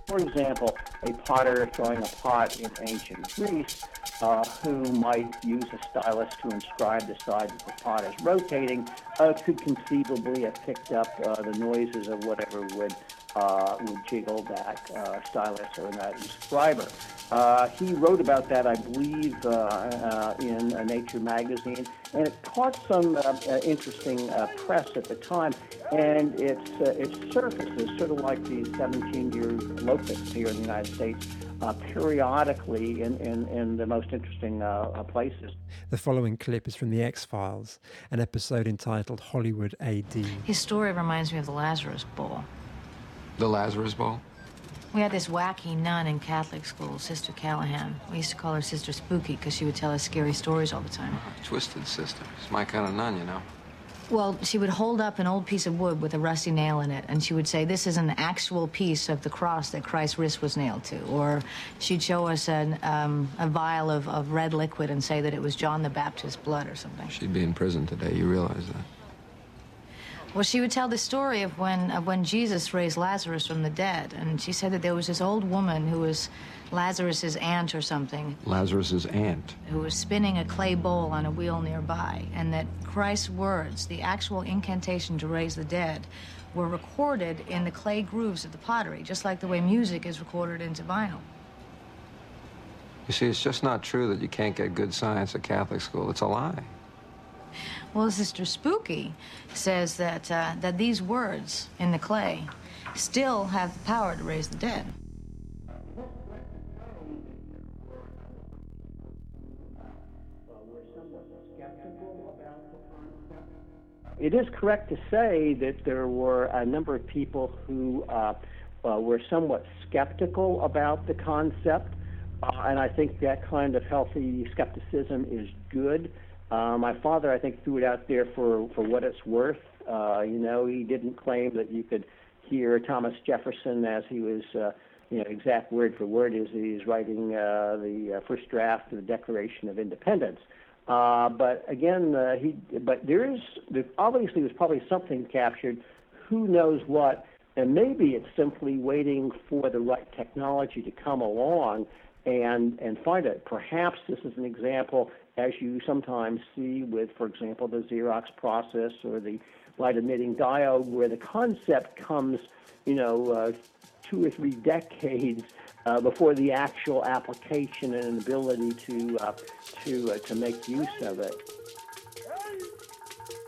For example, a potter throwing a pot in ancient Greece who might use a stylus to inscribe the side that the pot is rotating could conceivably have picked up the noises of whatever would jiggle that stylus or that inscriber. He wrote about that, I believe, in Nature magazine, and it caught some interesting press at the time. And its surface is sort of like these 17-year locusts here in the United States, periodically in the most interesting places. The following clip is from The X-Files, an episode entitled Hollywood AD. His story reminds me of the Lazarus Bowl. The Lazarus Bowl? We had this wacky nun in Catholic school, Sister Callahan. We used to call her Sister Spooky because she would tell us scary stories all the time. Twisted sister. It's my kind of nun, you know. Well, she would hold up an old piece of wood with a rusty nail in it, and she would say, this is an actual piece of the cross that Christ's wrist was nailed to. Or she'd show us a vial of red liquid and say that it was John the Baptist's blood or something. She'd be in prison today, you realize that? Well, she would tell the story of when Jesus raised Lazarus from the dead, and she said that there was this old woman who was Lazarus's aunt or something. Lazarus's aunt? Who was spinning a clay bowl on a wheel nearby, and that Christ's words, the actual incantation to raise the dead, were recorded in the clay grooves of the pottery, just like the way music is recorded into vinyl. You see, it's just not true that you can't get good science at Catholic school. It's a lie. Well, Sister Spooky says that these words in the clay still have the power to raise the dead. It is correct to say that there were a number of people who were somewhat skeptical about the concept, and I think that kind of healthy skepticism is good. My father, I think, threw it out there for what it's worth. He didn't claim that you could hear Thomas Jefferson as he was, exact word for word as he's writing the first draft of the Declaration of Independence. But again, there obviously was probably something captured. Who knows what? And maybe it's simply waiting for the right technology to come along and find it. Perhaps this is an example, as you sometimes see with, for example, the Xerox process or the light-emitting diode, where the concept comes, 2 or 3 decades before the actual application and an ability to make use of it.